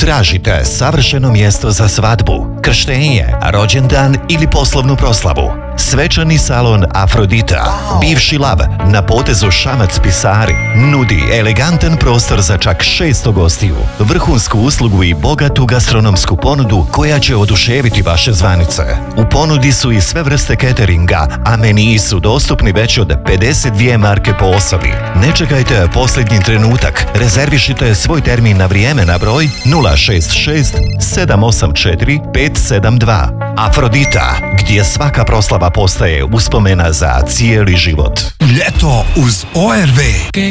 Tražite savršeno mjesto za svadbu, krštenje, rođendan ili poslovnu proslavu. Svečani salon Afrodita, bivši Lav, na potezu Šamac-Pisari, nudi elegantan prostor za čak 600 gostiju, vrhunsku uslugu i bogatu gastronomsku ponudu koja će oduševiti vaše zvanice. U ponudi su i sve vrste cateringa, a meniji su dostupni već od 52 marke po osobi. Ne čekajte posljednji trenutak, rezervišite svoj termin na vrijeme na broj 066 784 572. Afrodita, gdje svaka proslava postaje uspomena za cijeli život. Ljeto uz ORV.